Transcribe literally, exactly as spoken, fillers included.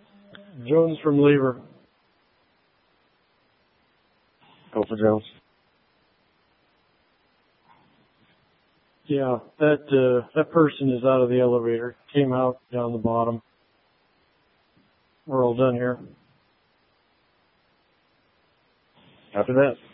Jones from Lever. Go for Jones. Yeah, that uh, that person is out of the elevator. Came out down the bottom. We're all done here. After that.